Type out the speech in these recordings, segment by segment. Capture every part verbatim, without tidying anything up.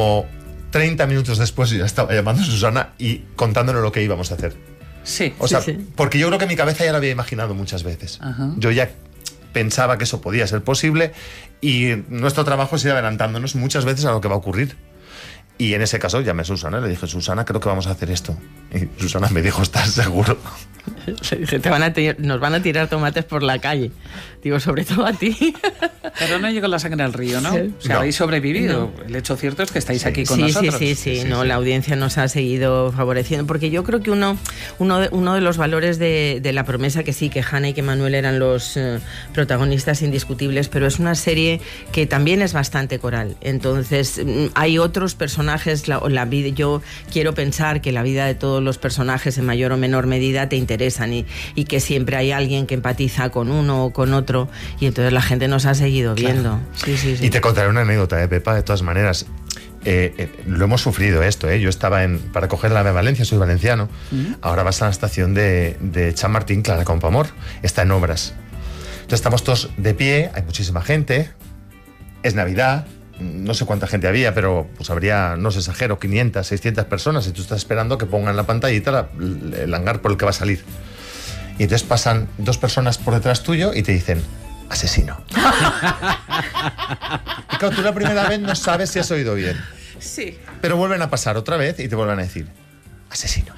como treinta minutos después yo ya estaba llamando a Susana y contándole lo que íbamos a hacer. Sí, o sea, sí, sí. Porque yo creo que mi cabeza ya lo había imaginado muchas veces. Ajá. Yo ya pensaba que eso podía ser posible y nuestro trabajo es ir adelantándonos muchas veces a lo que va a ocurrir. Y en ese caso llamé a Susana y le dije, Susana, creo que vamos a hacer esto. Y Susana me dijo, ¿estás seguro? Le dije, te van a tir- nos van a tirar tomates por la calle. Digo, sobre todo a ti. Pero no llegó la sangre al río, ¿no? Sí. O sea, No. habéis sobrevivido. No. El hecho cierto es que estáis Sí. aquí con sí, nosotros. Sí, sí, sí, Sí, sí, no, sí. la audiencia nos ha seguido favoreciendo, porque yo creo que uno, uno, de, uno de los valores de, de La Promesa, que sí, que Hanna y que Manuel eran los eh, protagonistas indiscutibles, pero es una serie que también es bastante coral. Entonces, mm, hay otros personajes, la, la vida, yo quiero pensar que la vida de todos los personajes en mayor o menor medida te interesan y, y que siempre hay alguien que empatiza con uno o con otro, y entonces la gente nos ha seguido viendo. Sí, sí, sí. Y te contaré una anécdota, ¿eh, Pepa? De todas maneras, eh, eh, lo hemos sufrido esto, ¿eh? Yo estaba en, para coger la AVE Valencia, soy valenciano, ¿Mm? ahora vas a la estación de, de Chamartín, Clara Campoamor, está en obras. Entonces estamos todos de pie, hay muchísima gente, es Navidad, no sé cuánta gente había, pero pues habría, no sé, exagero, quinientas, seiscientas personas, y tú estás esperando que pongan la pantallita la, el hangar por el que va a salir. Y entonces pasan dos personas por detrás tuyo y te dicen, asesino. Y claro, tú la primera vez no sabes si has oído bien. Sí. Pero vuelven a pasar otra vez y te vuelven a decir, asesino.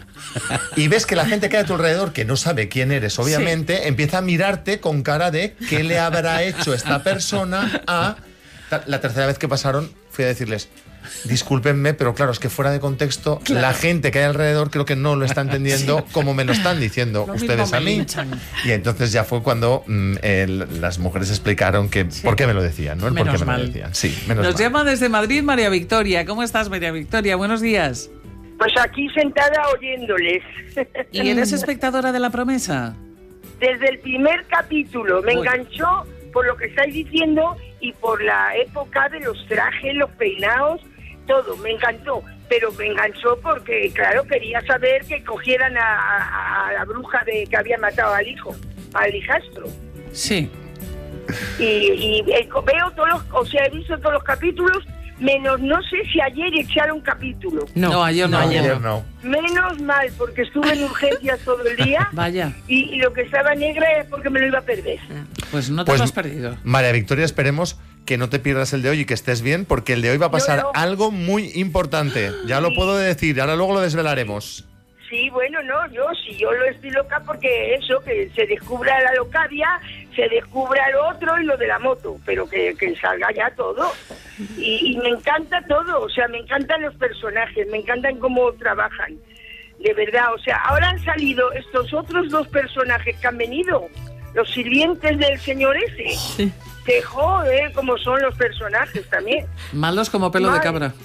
Y ves que la gente que hay a tu alrededor, que no sabe quién eres, obviamente, sí, empieza a mirarte con cara de qué le habrá hecho esta persona a... La tercera vez que pasaron fui a decirles, discúlpenme, pero claro, es que fuera de contexto, claro, la gente que hay alrededor creo que no lo está entendiendo, sí, como me lo están diciendo lo ustedes a mí. Y entonces ya fue cuando mm, el, las mujeres explicaron que sí, por qué me lo decían, ¿no? El menos por qué me mal. lo decían. Sí, menos Nos mal. llama desde Madrid María Victoria. ¿Cómo estás, María Victoria? Buenos días. Pues aquí sentada oyéndoles. ¿Y eres espectadora de La Promesa? Desde el primer capítulo me Uy. enganchó por lo que estáis diciendo y por la época de los trajes, los peinados, todo, me encantó. Pero me enganchó porque, claro, quería saber que cogieran a, a, a la bruja de que había matado al hijo, al hijastro. Sí. Y, y eh, veo todos los, o sea, he visto todos los capítulos, menos no sé si ayer echaron capítulo. No, no ayer no. No, Ayer ayer no. no. Menos mal, porque estuve en urgencias todo el día. Vaya. Y, y lo que estaba negra es porque me lo iba a perder. Pues no te Pues, lo has perdido. María Victoria, esperemos que no te pierdas el de hoy y que estés bien, porque el de hoy va a pasar No, no. algo muy importante. Ya lo puedo decir, ahora luego lo desvelaremos. Sí, bueno, no, yo sí, yo lo estoy loca porque eso, que se descubra la Locadia, se descubra lo otro y lo de la moto, pero que, que salga ya todo. Y, y me encanta todo, o sea, me encantan los personajes, me encantan cómo trabajan, de verdad. O sea, ahora han salido estos otros dos personajes que han venido, los sirvientes del señor ese. Sí. Que joder, cómo son los personajes también. Malos como pelo de Madre. cabra.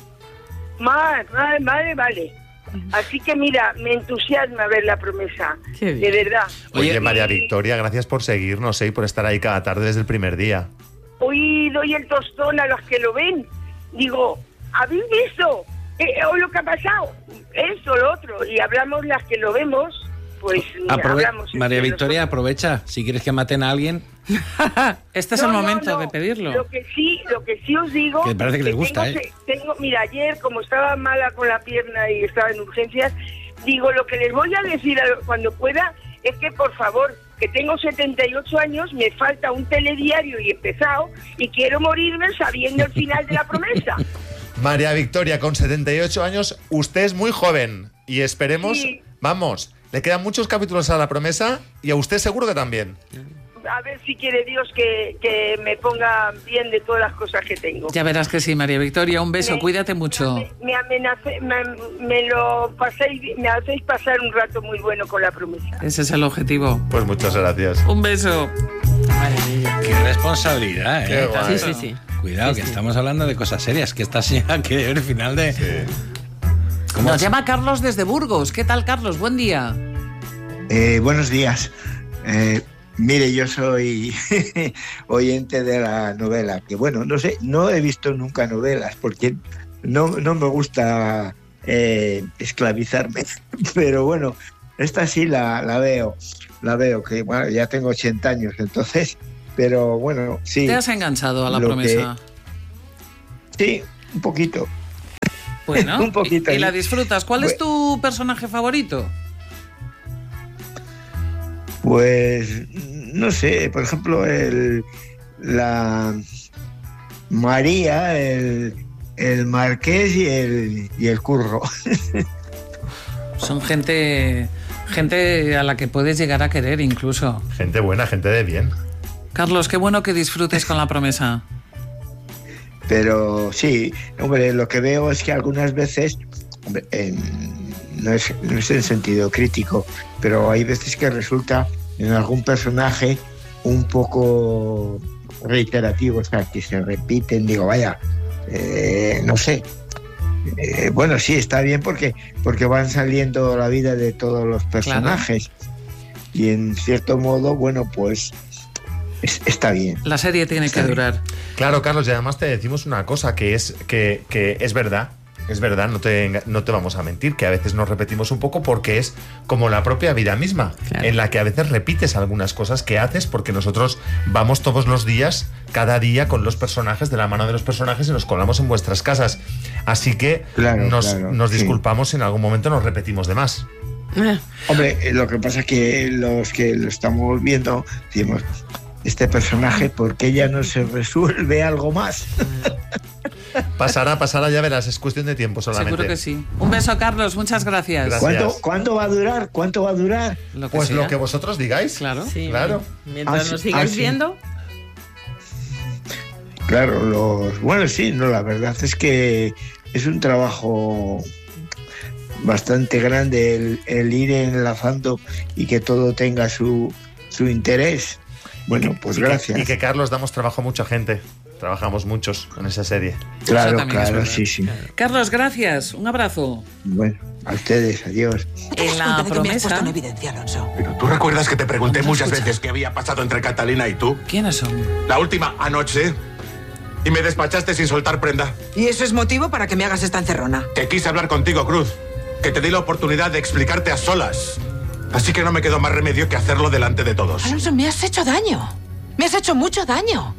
Vale, vale, vale, vale. Así que mira, me entusiasma ver La Promesa, Qué bien. de verdad. Oye, Y María Victoria, gracias por seguirnos, ¿eh? Y por estar ahí cada tarde desde el primer día. Hoy doy el tostón a los que lo ven. Digo, ¿habéis visto eh, hoy lo que ha pasado? Esto, lo otro. Y hablamos las que lo vemos, pues Aprove- hablamos. María entre Victoria, nosotros. aprovecha. Si quieres que maten a alguien, Este es No, el no, momento no. de pedirlo. Lo que sí, lo que sí os digo, Que parece que les gusta, tengo, ¿eh? tengo, mira, ayer como estaba mala con la pierna y estaba en urgencias, digo, lo que les voy a decir a- cuando pueda es que por favor, que tengo setenta y ocho años, me falta un telediario y he empezado y quiero morirme sabiendo el final de La Promesa. María Victoria, con setenta y ocho años, usted es muy joven y esperemos, Sí. vamos, le quedan muchos capítulos a La Promesa y a usted seguro que también. A ver si quiere Dios que, que me ponga bien de todas las cosas que tengo. Ya verás que sí, María Victoria. Un beso, Me- cuídate mucho. Me, me amenace- me, me lo paséis, me hacéis pasar un rato muy bueno con La Promesa. Ese es el objetivo. Pues muchas gracias. Un beso. qué responsabilidad, Qué ¿eh? guay. Sí, sí, sí. Cuidado, Sí, que sí. estamos hablando de cosas serias, que esta señora quiere ver el final de... Sí. ¿Cómo? Nos llama Carlos desde Burgos. ¿Qué tal, Carlos? Buen día. Eh, buenos días. Eh, mire, yo soy oyente de la novela, que bueno, no sé, no he visto nunca novelas porque no, no me gusta eh, esclavizarme, pero bueno, esta sí la, la veo, la veo, que bueno, ya tengo ochenta años, entonces, pero bueno, sí. ¿Te has enganchado a La Lo Promesa? Sí, un poquito. Bueno, un poquito. y, y la disfrutas. ¿Cuál es tu personaje favorito? Pues, no sé, por ejemplo, el la María, el, el Marqués y el, y el Curro. Son gente, gente a la que puedes llegar a querer incluso. Gente buena, gente de bien. Carlos, qué bueno que disfrutes con La Promesa. Pero sí, hombre, lo que veo es que algunas veces, hombre, en, no, es, no es en sentido crítico, pero hay veces que resulta en algún personaje un poco reiterativo, o sea, que se repiten, digo, vaya, eh, no sé. Eh, bueno, sí, está bien porque, porque van saliendo la vida de todos los personajes. Claro. Y en cierto modo, bueno, pues es, está bien. La serie tiene está que bien. durar. Claro, Carlos, y además te decimos una cosa, que es, que, que es verdad. Es verdad, no te, no te vamos a mentir, que a veces nos repetimos un poco porque es como la propia vida misma, claro. en la que a veces repites algunas cosas que haces porque nosotros vamos todos los días, cada día con los personajes, de la mano de los personajes y nos colamos en vuestras casas. Así que claro, nos, claro, nos sí. disculpamos si en algún momento nos repetimos de más. Hombre, lo que pasa es que los que lo estamos viendo decimos, este personaje, ¿por qué ya no se resuelve algo más? Pasará, pasará, ya verás, es cuestión de tiempo solamente. Seguro que sí. Un beso, Carlos, muchas gracias. gracias. ¿Cuánto, ¿Cuánto va a durar? ¿Cuánto va a durar? Lo pues sea. Lo que vosotros digáis. Claro. Sí, claro. Mientras ah, nos sigáis ah, sí. viendo. Claro, los bueno, sí, no, la verdad es que es un trabajo bastante grande el, el ir enlazando y que todo tenga su, su interés. Bueno, pues y gracias. Que, y que Carlos damos trabajo a mucha gente. Trabajamos muchos con esa serie. Claro, claro, sí, sí. Carlos, gracias. Un abrazo. Bueno, a ustedes, adiós. En La Promesa. En evidencia, Alonso. Pero tú recuerdas que te pregunté muchas escucha? veces qué había pasado entre Catalina y tú. ¿Quiénes son? La última anoche. Y me despachaste sin soltar prenda. ¿Y eso es motivo para que me hagas esta encerrona? Que quise hablar contigo, Cruz. Que te di la oportunidad de explicarte a solas. Así que no me quedó más remedio que hacerlo delante de todos. Alonso, me has hecho daño. Me has hecho mucho daño.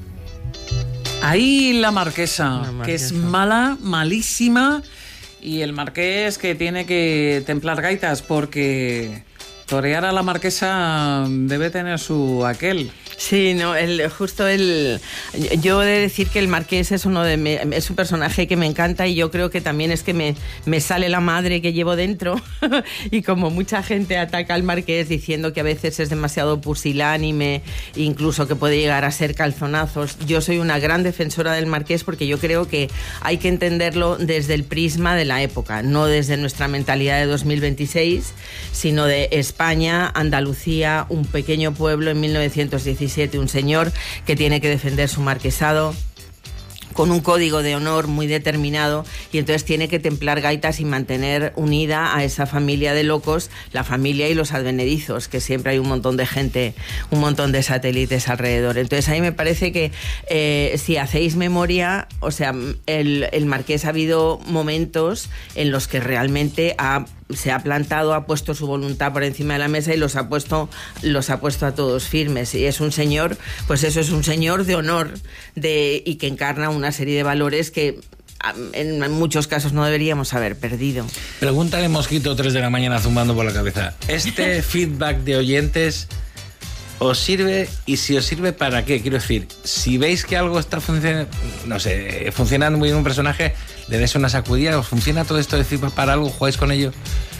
Ahí la marquesa, la marquesa, que es mala, malísima, y el marqués que tiene que templar gaitas porque torear a la marquesa debe tener su aquel. Sí, no, el, justo el... Yo he de decir que el Marqués es uno de me, es un personaje que me encanta y yo creo que también es que me, me sale la madre que llevo dentro y como mucha gente ataca al Marqués diciendo que a veces es demasiado pusilánime, incluso que puede llegar a ser calzonazos, yo soy una gran defensora del Marqués porque yo creo que hay que entenderlo desde el prisma de la época, no desde nuestra mentalidad de dos mil veintiséis, sino de España, Andalucía, un pequeño pueblo en mil novecientos diecisiete, un señor que tiene que defender su marquesado con un código de honor muy determinado y entonces tiene que templar gaitas y mantener unida a esa familia de locos, la familia y los advenedizos, que siempre hay un montón de gente, un montón de satélites alrededor. Entonces a mí me parece que eh, si hacéis memoria, o sea, el, el Marqués ha habido momentos en los que realmente ha se ha plantado, ha puesto su voluntad por encima de la mesa y los ha puesto los ha puesto a todos firmes. Y es un señor, pues eso, es un señor de honor de, y que encarna una serie de valores que en muchos casos no deberíamos haber perdido. Pregúntale Mosquito, tres de la mañana zumbando por la cabeza. ¿Este feedback de oyentes os sirve? Y si os sirve, ¿para qué? Quiero decir, si veis que algo está funcionando, no sé, funcionando muy bien un personaje, le des una sacudida, ¿os funciona todo esto de feedback para algo? ¿Jugáis con ello?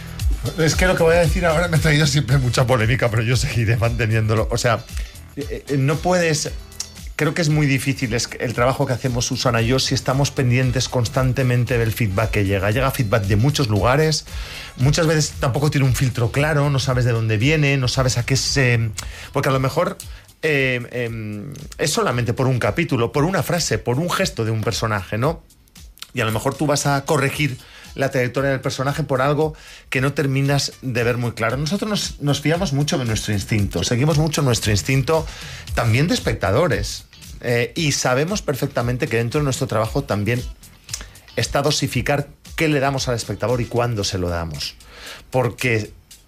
Es que lo que voy a decir ahora me ha traído siempre mucha polémica, pero yo seguiré manteniéndolo. O sea, no puedes... Creo que es muy difícil es el trabajo que hacemos Susana y yo si estamos pendientes constantemente del feedback que llega. Llega feedback de muchos lugares, muchas veces tampoco tiene un filtro claro, no sabes de dónde viene, no sabes a qué se... Porque a lo mejor eh, eh, es solamente por un capítulo, por una frase, por un gesto de un personaje, ¿no? Y a lo mejor tú vas a corregir la trayectoria del personaje por algo que no terminas de ver muy claro. Nosotros nos, nos fiamos mucho de nuestro instinto, seguimos mucho nuestro instinto también de espectadores. Eh, y sabemos perfectamente que dentro de nuestro trabajo también está dosificar qué le damos al espectador y cuándo se lo damos. Porque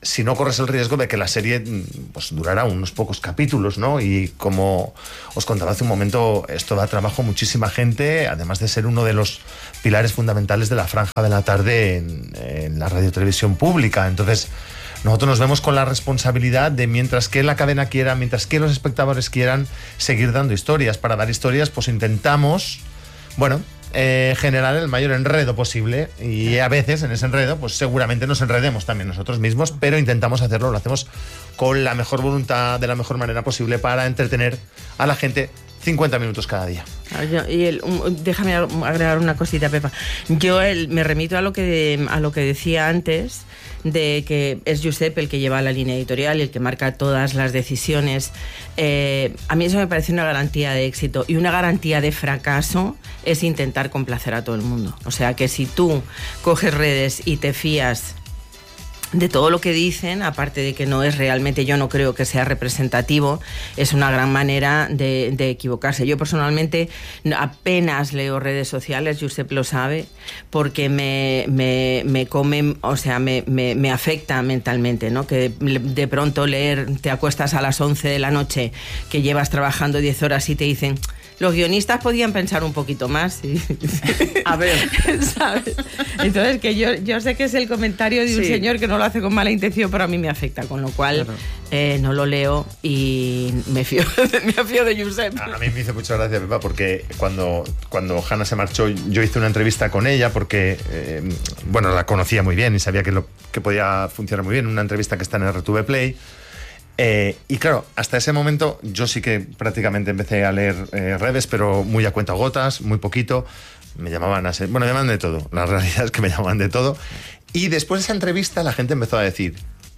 si no corres el riesgo de que la serie pues durara unos pocos capítulos, ¿no? Y como os contaba hace un momento, esto da trabajo a muchísima gente, además de ser uno de los pilares fundamentales de la franja de la tarde en, en la radiotelevisión pública. Entonces, nosotros nos vemos con la responsabilidad de, mientras que la cadena quiera, mientras que los espectadores quieran, seguir dando historias. Para dar historias, pues intentamos, bueno, Eh, generar el mayor enredo posible, y a veces en ese enredo pues seguramente nos enredemos también nosotros mismos, pero intentamos hacerlo, lo hacemos con la mejor voluntad, de la mejor manera posible, para entretener a la gente cincuenta minutos cada día. Yo, y el, un, déjame agregar una cosita, Pepa. Yo el, me remito a lo que a lo que decía antes, de que es Josep el que lleva la línea editorial y el que marca todas las decisiones. Eh, a mí eso me parece una garantía de éxito, y una garantía de fracaso es intentar complacer a todo el mundo. O sea, que si tú coges redes y te fías de todo lo que dicen, aparte de que no es realmente, yo no creo que sea representativo, es una gran manera de, de equivocarse. Yo personalmente apenas leo redes sociales, Josep lo sabe, porque me, me, me come, o sea, me, me, me afecta mentalmente, ¿no? Que de, de pronto leer, te acuestas a las once de la noche, que llevas trabajando diez horas y te dicen: los guionistas podían pensar un poquito más. Y... A ver, ¿sabes? Entonces, que yo, yo sé que es el comentario de un sí. señor que no lo hace con mala intención, pero a mí me afecta, con lo cual Claro. eh, no lo leo y me fío, me fío de Josep. A mí me hizo mucha gracia, Pepa, porque cuando, cuando Hanna se marchó, yo hice una entrevista con ella porque, eh, bueno, la conocía muy bien y sabía que, lo, que podía funcionar muy bien, una entrevista que está en R T V Play. Eh, y claro, hasta ese momento yo sí que prácticamente empecé a leer eh, redes, pero muy a cuentagotas, muy poquito. Me llamaban a ser, bueno, me llamaban de todo. La realidad es que me llamaban de todo. Y después de esa entrevista la gente empezó a decir: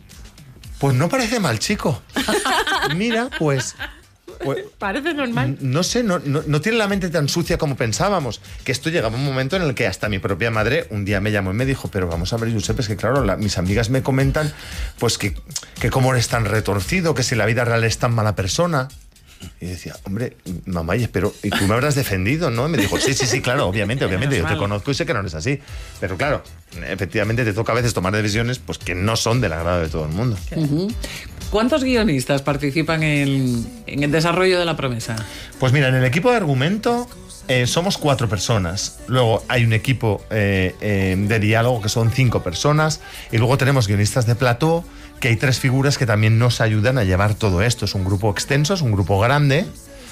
pues no parece mal chico. Mira, pues... pues parece normal. No sé, no, no, no tiene la mente tan sucia como pensábamos. Que esto llegaba un momento en el que hasta mi propia madre un día me llamó y me dijo: pero vamos a ver, Josep, es que claro, la, mis amigas me comentan pues que, que cómo eres tan retorcido, que si la vida real es tan mala persona. Y decía: hombre, mamá, pero ¿y tú me habrás defendido, no? Y me dijo: sí, sí, sí, claro, obviamente, obviamente, yo te conozco y sé que no eres así. Pero claro, efectivamente te toca a veces tomar decisiones pues que no son del agrado de todo el mundo. Uh-huh. ¿Cuántos guionistas participan en, en el desarrollo de La Promesa? Pues mira, en el equipo de argumento eh, somos cuatro personas. Luego hay un equipo eh, eh, de diálogo que son cinco personas. Y luego tenemos guionistas de plató, que hay tres figuras que también nos ayudan a llevar todo esto. Es un grupo extenso, es un grupo grande.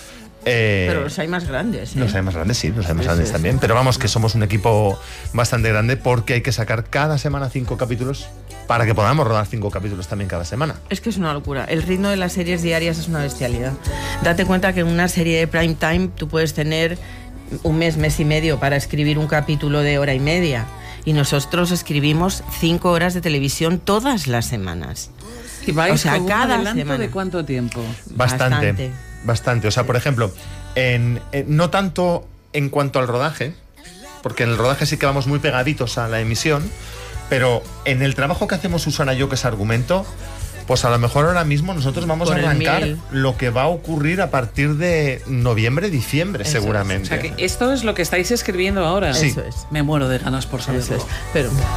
Eh, Pero los hay más grandes, ¿eh? Los hay más grandes, sí, los hay más Sí, grandes sí, también. sí. Pero vamos, que somos un equipo bastante grande, porque hay que sacar cada semana cinco capítulos para que podamos rodar cinco capítulos también cada semana. Es que es una locura. El ritmo de las series diarias es una bestialidad. Date cuenta que en una serie de prime time tú puedes tener un mes, mes y medio para escribir un capítulo de hora y media. Y nosotros escribimos cinco horas de televisión todas las semanas. ¿Y vais O sea, con un cada adelanto semana. de cuánto tiempo? Bastante, Bastante. bastante. O sea, por ejemplo, en, en- no tanto en cuanto al rodaje, porque en el rodaje sí que vamos muy pegaditos a la emisión, pero en el trabajo que hacemos Susana y yo, que es argumento, pues a lo mejor ahora mismo nosotros vamos Por a el arrancar miel. lo que va a ocurrir a partir de noviembre, diciembre, Eso es. seguramente. O sea, que esto es lo que estáis escribiendo ahora. Sí. Eso es. Me muero de ganas por saberlo. Eso es. Pero